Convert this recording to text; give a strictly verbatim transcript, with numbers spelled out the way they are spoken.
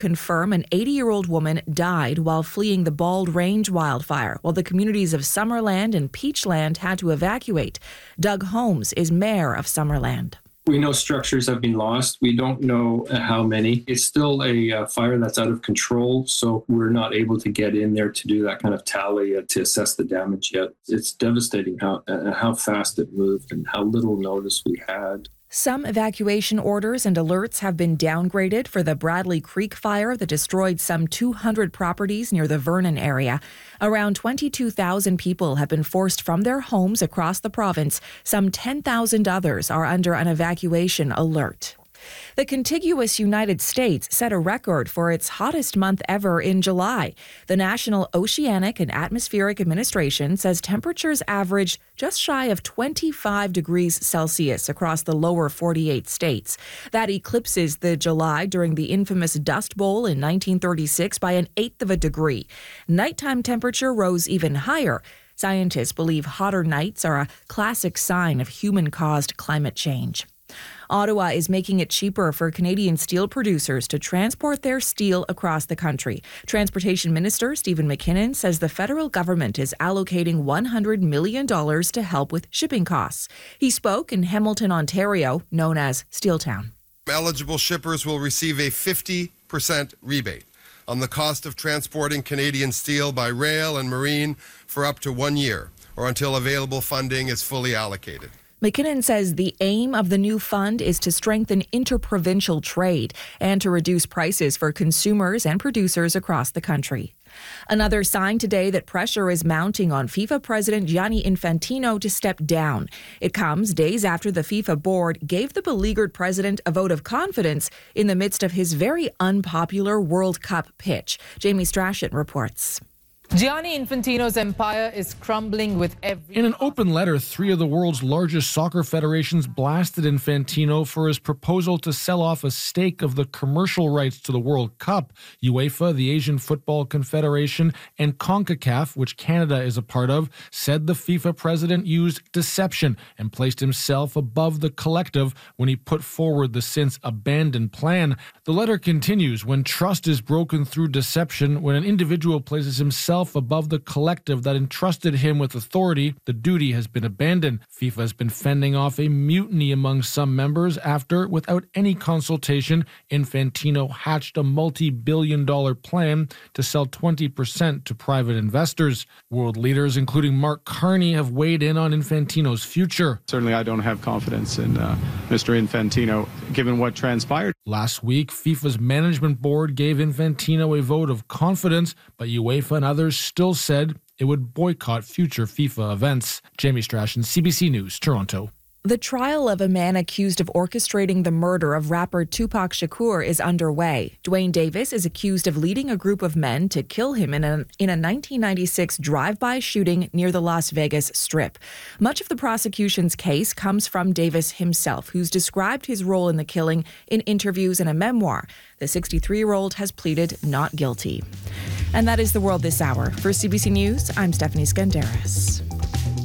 confirm an eighty-year-old woman died while fleeing the Bald Range wildfire, while the communities of Summerland and Peachland had to evacuate. Doug Holmes is mayor of Summerland. We know structures have been lost. We don't know how many. It's still a uh, fire that's out of control, so we're not able to get in there to do that kind of tally uh, to assess the damage yet. It's devastating how uh, how fast it moved and how little notice we had. Some evacuation orders and alerts have been downgraded for the Bradley Creek fire that destroyed some two hundred properties near the Vernon area. Around twenty-two thousand people have been forced from their homes across the province. Some ten thousand others are under an evacuation alert. The contiguous United States set a record for its hottest month ever in July. The National Oceanic and Atmospheric Administration says temperatures averaged just shy of twenty-five degrees Celsius across the lower forty-eight states. That eclipses the July during the infamous Dust Bowl in nineteen thirty-six by an eighth of a degree. Nighttime temperature rose even higher. Scientists believe hotter nights are a classic sign of human-caused climate change. Ottawa is making it cheaper for Canadian steel producers to transport their steel across the country. Transportation Minister Stephen McKinnon says the federal government is allocating one hundred million dollars to help with shipping costs. He spoke in Hamilton, Ontario, known as Steeltown. Eligible shippers will receive a fifty percent rebate on the cost of transporting Canadian steel by rail and marine for up to one year or until available funding is fully allocated. McKinnon says the aim of the new fund is to strengthen interprovincial trade and to reduce prices for consumers and producers across the country. Another sign today that pressure is mounting on FIFA President Gianni Infantino to step down. It comes days after the FIFA board gave the beleaguered president a vote of confidence in the midst of his very unpopular World Cup pitch. Jamie Strachan reports. Gianni Infantino's empire is crumbling with every... In an open letter, three of the world's largest soccer federations blasted Infantino for his proposal to sell off a stake of the commercial rights to the World Cup. UEFA, the Asian Football Confederation, and CONCACAF, which Canada is a part of, said the FIFA president used deception and placed himself above the collective when he put forward the since abandoned plan. The letter continues, when trust is broken through deception, when an individual places himself above the collective that entrusted him with authority, the duty has been abandoned. FIFA has been fending off a mutiny among some members after, without any consultation, Infantino hatched a multi-billion dollar plan to sell twenty percent to private investors. World leaders, including Mark Carney, have weighed in on Infantino's future. Certainly, I don't have confidence in uh, Mister Infantino, given what transpired. Last week, FIFA's management board gave Infantino a vote of confidence, but UEFA and others still said it would boycott future FIFA events. Jamie Strachan, C B C News, Toronto. The trial of a man accused of orchestrating the murder of rapper Tupac Shakur is underway. Dwayne Davis is accused of leading a group of men to kill him in a, in a nineteen ninety-six drive-by shooting near the Las Vegas Strip. Much of the prosecution's case comes from Davis himself, who's described his role in the killing in interviews and a memoir. The sixty-three-year-old has pleaded not guilty. And that is the world this hour. For C B C News, I'm Stephanie Skandaris.